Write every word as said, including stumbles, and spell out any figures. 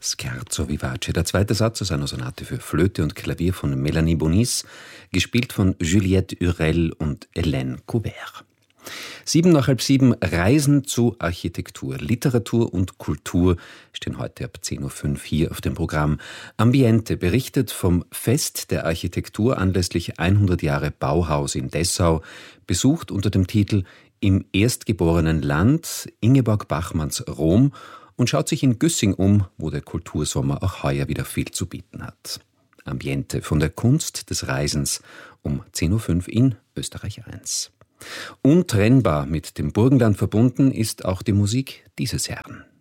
Scherzo vivace, der zweite Satz aus einer Sonate für Flöte und Klavier von Melanie Bonis, gespielt von Juliette Hurel und Hélène Couvert. Sieben nach halb sieben, Reisen zu Architektur, Literatur und Kultur stehen heute ab zehn Uhr fünf hier auf dem Programm. Ambiente berichtet vom Fest der Architektur anlässlich hundert Jahre Bauhaus in Dessau, besucht unter dem Titel Im erstgeborenen Land Ingeborg Bachmanns Rom und schaut sich in Güssing um, wo der Kultursommer auch heuer wieder viel zu bieten hat. Ambiente von der Kunst des Reisens um zehn Uhr fünf in Österreich eins. Untrennbar mit dem Burgenland verbunden ist auch die Musik dieses Herrn.